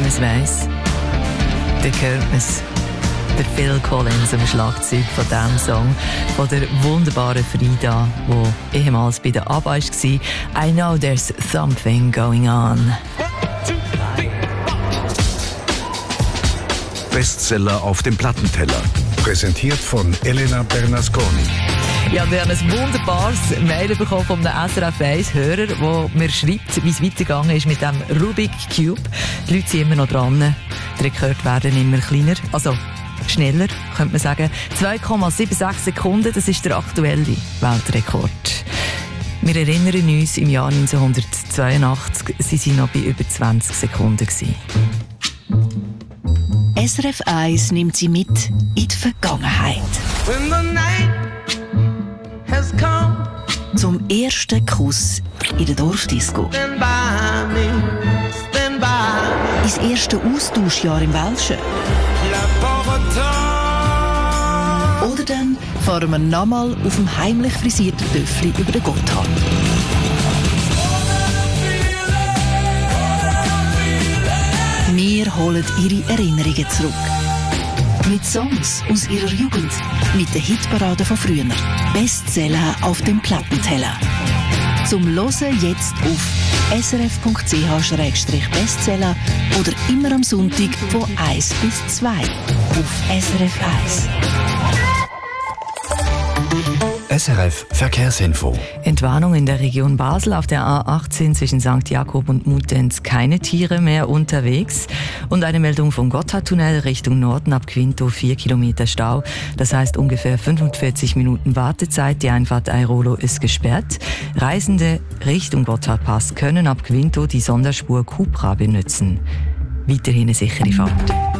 man es weiss, dann hört man es. Der Phil Collins am Schlagzeug von diesem Song, von der wunderbaren Frida, die ehemals bei der ABBA war. I know there's something going on. Bestseller auf dem Plattenteller. Präsentiert von Elena Bernasconi. Ja, wir haben ein wunderbares Mail bekommen von einem SRF 1-Hörer, der mir schreibt, wie es weitergegangen ist mit dem Rubik Cube. Die Leute sind immer noch dran. Die Rekorde werden immer kleiner. Also schneller, könnte man sagen. 2,76 Sekunden, das ist der aktuelle Weltrekord. Wir erinnern uns, im Jahr 1982, sie waren noch bei über 20 Sekunden gewesen. SRF 1 nimmt sie mit in die Vergangenheit. Zum ersten Kuss in der Dorfdisco. Ins erste Austauschjahr im Welschen. Oder dann fahren wir nochmal auf dem heimlich frisierten Töffli über den Gotthard. Wir holen ihre Erinnerungen zurück. Mit Songs aus ihrer Jugend, mit den Hitparaden von früher. Bestseller auf dem Plattenteller. Zum Hören jetzt auf srf.ch/bestseller oder immer am Sonntag von 1 bis 2 auf SRF 1. SRF Verkehrsinfo. Entwarnung in der Region Basel auf der A18 zwischen St. Jakob und Muttenz. Keine Tiere mehr unterwegs. Und eine Meldung vom Gotthardtunnel Richtung Norden ab Quinto, 4 Kilometer Stau. Das heißt ungefähr 45 Minuten Wartezeit. Die Einfahrt Airolo ist gesperrt. Reisende Richtung Gotthardpass können ab Quinto die Sonderspur Cupra benutzen. Weiterhin eine sichere Fahrt.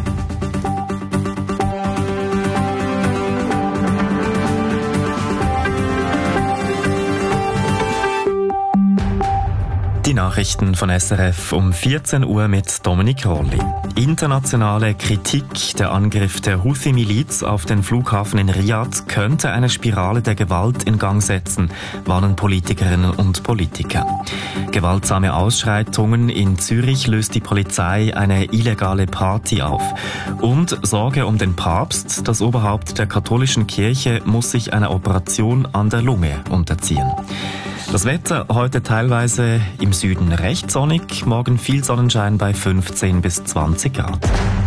Die Nachrichten von SRF um 14 Uhr mit Dominik Rolli. Internationale Kritik. Der Angriff der Houthi-Miliz auf den Flughafen in Riyadh könnte eine Spirale der Gewalt in Gang setzen, warnen Politikerinnen und Politiker. Gewaltsame Ausschreitungen in Zürich löst die Polizei eine illegale Party auf. Und Sorge um den Papst. Das Oberhaupt der katholischen Kirche muss sich einer Operation an der Lunge unterziehen. Das Wetter heute teilweise im Süden recht sonnig, morgen viel Sonnenschein bei 15 bis 20 Grad.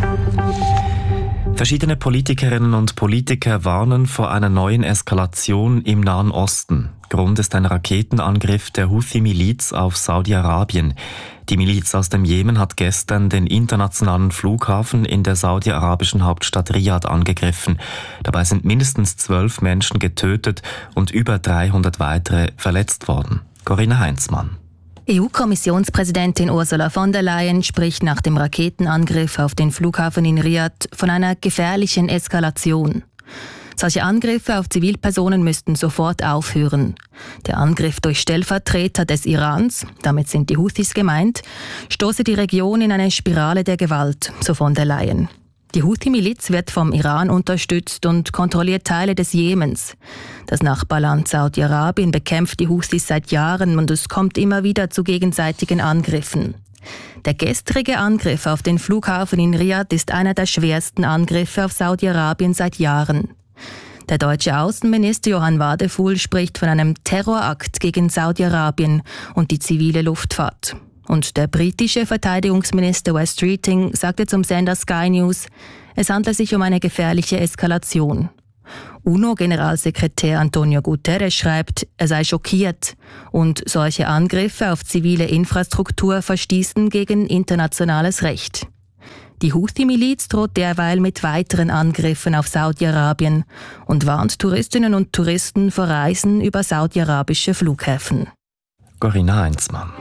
Verschiedene Politikerinnen und Politiker warnen vor einer neuen Eskalation im Nahen Osten. Grund ist ein Raketenangriff der Houthi-Miliz auf Saudi-Arabien. Die Miliz aus dem Jemen hat gestern den internationalen Flughafen in der saudi-arabischen Hauptstadt Riyadh angegriffen. Dabei sind mindestens 12 Menschen getötet und über 300 weitere verletzt worden. Corinna Heinzmann. EU-Kommissionspräsidentin Ursula von der Leyen spricht nach dem Raketenangriff auf den Flughafen in Riyadh von einer gefährlichen Eskalation. Solche Angriffe auf Zivilpersonen müssten sofort aufhören. Der Angriff durch Stellvertreter des Irans, damit sind die Houthis gemeint, stoße die Region in eine Spirale der Gewalt, so von der Leyen. Die Houthi-Miliz wird vom Iran unterstützt und kontrolliert Teile des Jemens. Das Nachbarland Saudi-Arabien bekämpft die Houthis seit Jahren und es kommt immer wieder zu gegenseitigen Angriffen. Der gestrige Angriff auf den Flughafen in Riyadh ist einer der schwersten Angriffe auf Saudi-Arabien seit Jahren. Der deutsche Außenminister Johann Wadefuhl spricht von einem Terrorakt gegen Saudi-Arabien und die zivile Luftfahrt. Und der britische Verteidigungsminister Wes Streeting sagte zum Sender Sky News, es handle sich um eine gefährliche Eskalation. UNO-Generalsekretär Antonio Guterres schreibt, er sei schockiert und solche Angriffe auf zivile Infrastruktur verstießen gegen internationales Recht. Die Houthi-Miliz droht derweil mit weiteren Angriffen auf Saudi-Arabien und warnt Touristinnen und Touristen vor Reisen über saudi-arabische Flughäfen. Corinna Heinzmann.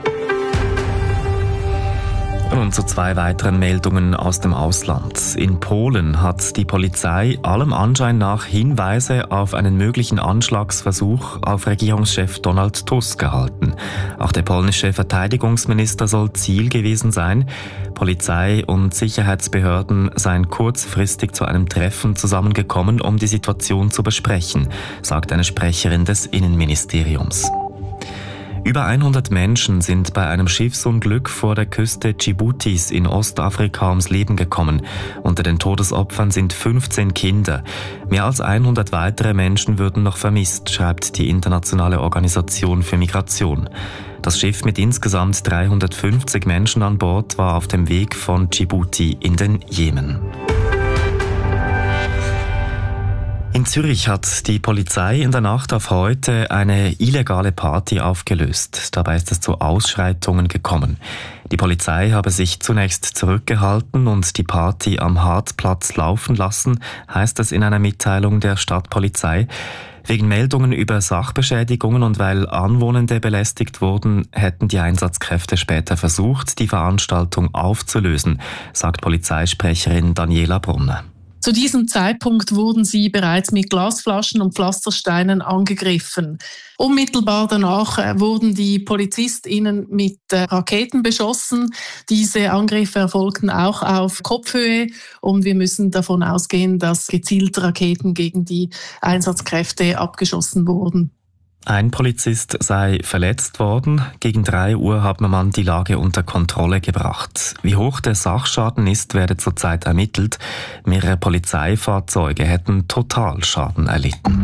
Und zu 2 weiteren Meldungen aus dem Ausland. In Polen hat die Polizei allem Anschein nach Hinweise auf einen möglichen Anschlagsversuch auf Regierungschef Donald Tusk erhalten. Auch der polnische Verteidigungsminister soll Ziel gewesen sein. Polizei und Sicherheitsbehörden seien kurzfristig zu einem Treffen zusammengekommen, um die Situation zu besprechen, sagt eine Sprecherin des Innenministeriums. Über 100 Menschen sind bei einem Schiffsunglück vor der Küste Djiboutis in Ostafrika ums Leben gekommen. Unter den Todesopfern sind 15 Kinder. Mehr als 100 weitere Menschen würden noch vermisst, schreibt die Internationale Organisation für Migration. Das Schiff mit insgesamt 350 Menschen an Bord war auf dem Weg von Djibouti in den Jemen. In Zürich hat die Polizei in der Nacht auf heute eine illegale Party aufgelöst. Dabei ist es zu Ausschreitungen gekommen. Die Polizei habe sich zunächst zurückgehalten und die Party am Hartplatz laufen lassen, heißt es in einer Mitteilung der Stadtpolizei. Wegen Meldungen über Sachbeschädigungen und weil Anwohnende belästigt wurden, hätten die Einsatzkräfte später versucht, die Veranstaltung aufzulösen, sagt Polizeisprecherin Daniela Brunner. Zu diesem Zeitpunkt wurden sie bereits mit Glasflaschen und Pflastersteinen angegriffen. Unmittelbar danach wurden die PolizistInnen mit Raketen beschossen. Diese Angriffe erfolgten auch auf Kopfhöhe und wir müssen davon ausgehen, dass gezielte Raketen gegen die Einsatzkräfte abgeschossen wurden. Ein Polizist sei verletzt worden. Gegen 3 Uhr hat man die Lage unter Kontrolle gebracht. Wie hoch der Sachschaden ist, werde zurzeit ermittelt. Mehrere Polizeifahrzeuge hätten Totalschaden erlitten.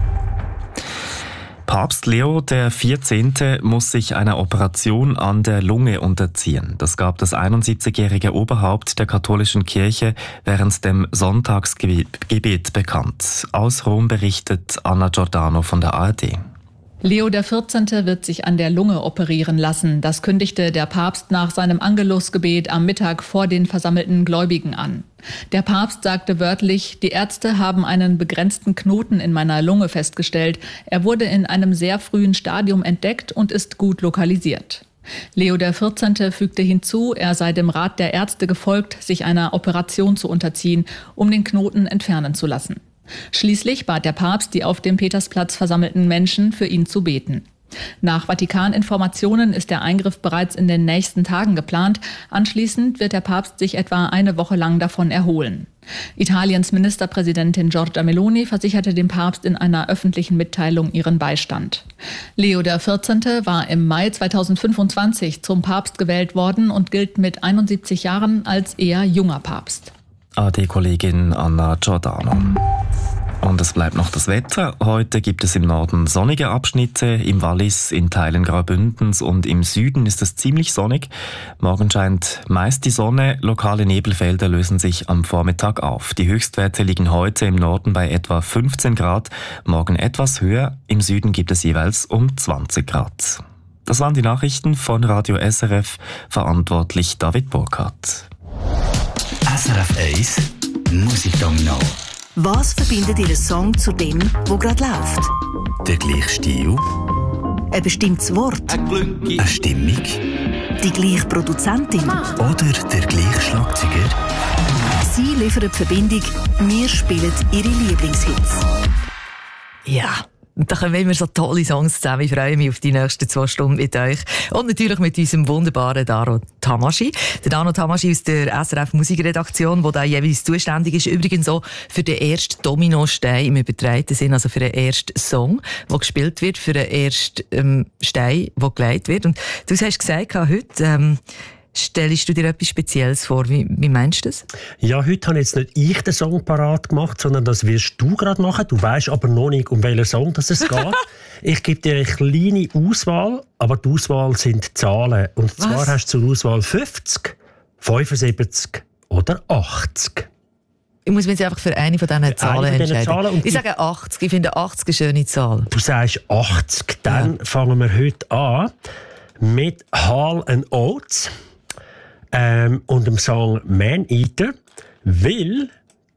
Papst Leo XIV. Muss sich einer Operation an der Lunge unterziehen. Das gab das 71-jährige Oberhaupt der katholischen Kirche während dem Sonntagsgebet bekannt. Aus Rom berichtet Anna Giordano von der ARD. Leo XIV. Wird sich an der Lunge operieren lassen. Das kündigte der Papst nach seinem Angelusgebet am Mittag vor den versammelten Gläubigen an. Der Papst sagte wörtlich, die Ärzte haben einen begrenzten Knoten in meiner Lunge festgestellt. Er wurde in einem sehr frühen Stadium entdeckt und ist gut lokalisiert. Leo XIV. Fügte hinzu, er sei dem Rat der Ärzte gefolgt, sich einer Operation zu unterziehen, um den Knoten entfernen zu lassen. Schließlich bat der Papst die auf dem Petersplatz versammelten Menschen, für ihn zu beten. Nach Vatikan-Informationen ist der Eingriff bereits in den nächsten Tagen geplant. Anschließend wird der Papst sich etwa eine Woche lang davon erholen. Italiens Ministerpräsidentin Giorgia Meloni versicherte dem Papst in einer öffentlichen Mitteilung ihren Beistand. Leo XIV. War im Mai 2025 zum Papst gewählt worden und gilt mit 71 Jahren als eher junger Papst. AD-Kollegin Anna Giordano. Und es bleibt noch das Wetter. Heute gibt es im Norden sonnige Abschnitte, im Wallis, in Teilen Graubündens und im Süden ist es ziemlich sonnig. Morgen scheint meist die Sonne, lokale Nebelfelder lösen sich am Vormittag auf. Die Höchstwerte liegen heute im Norden bei etwa 15 Grad, morgen etwas höher, im Süden gibt es jeweils um 20 Grad. Das waren die Nachrichten von Radio SRF, verantwortlich David Burkhardt. SRF 1 Musikdomino. Was verbindet Ihr Song zu dem, wo gerade läuft? Der gleiche Stil, Ein bestimmtes Wort? eine Stimmung Die gleiche Produzentin? oder der gleiche Schlagzeuger? Sie liefern die Verbindung, wir spielen Ihre Lieblingshits. Ja. Und da kommen immer so tolle Songs zusammen. Ich freue mich auf die nächsten 2 Stunden mit euch. Und natürlich mit unserem wunderbaren Dano Tamaschi. Der Dano Tamaschi aus der SRF Musikredaktion, der da jeweils zuständig ist. Übrigens auch für den ersten Dominostein im übertragenen Sinn, also für den ersten Song, der gespielt wird, für den ersten Stein, der gelegt wird. Und du hast gesagt, heute stellst du dir etwas Spezielles vor? Wie meinst du das? Ja, heute habe jetzt nicht ich den Song parat gemacht, sondern das wirst du gerade machen. Du weißt aber noch nicht, um welchen Song es geht. Ich gebe dir eine kleine Auswahl, aber die Auswahl sind Zahlen. Und zwar hast du zur Auswahl 50, 75 oder 80. Ich muss mich jetzt einfach für eine von diesen Zahlen entscheiden. Ich sage 80. Ich finde 80 eine schöne Zahl. Du sagst 80. Dann fangen wir heute an mit Hall & Oates. Und dem Song Man Eater, weil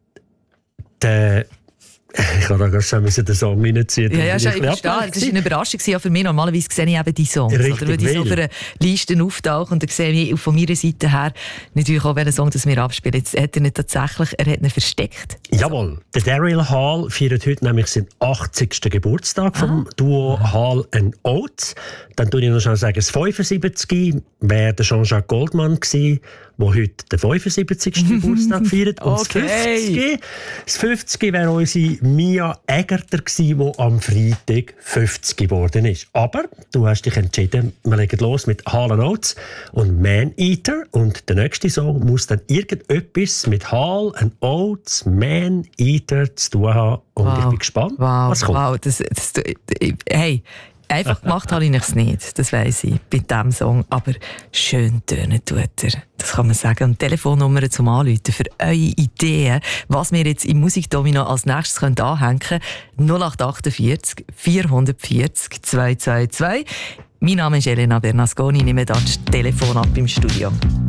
ich habe da schon den Song reinziehen. Ja, ich verstehe. Das war eine Überraschung für mich. Normalerweise sehe ich eben die Songs. Richtig, oder würde ich so für eine Liste auftauchen und dann sehe ich von meiner Seite her natürlich auch, welchen Song das wir abspielen. Jetzt hat er nicht tatsächlich, er hat ihn versteckt. Jawohl. Der Daryl Hall feiert heute nämlich seinen 80. Geburtstag vom Duo Hall & Oates. Dann tue ich noch schnell sagen, das 75 wäre der Jean-Jacques Goldman gewesen, der heute den 75. Geburtstag feiert. Und das 50. wäre unsere Mia Egerter gewesen, die am Freitag 50 geworden ist. Aber du hast dich entschieden, wir legen los mit Hall & Oates und Man Eater. Und der nächste Song muss dann irgendetwas mit Hall & Oates, Man Eater zu tun haben. Und ich bin gespannt, was kommt. Wow, hey, einfach gemacht habe ich es nicht, das weiss ich, bei diesem Song. Aber schön tönen tut er, das kann man sagen. Und Telefonnummer zum Anrufen für eure Ideen, was wir jetzt im Musikdomino als nächstes anhängen können. 0848 440 222. Mein Name ist Elena Bernasconi, ich nehme das Telefon ab im Studio.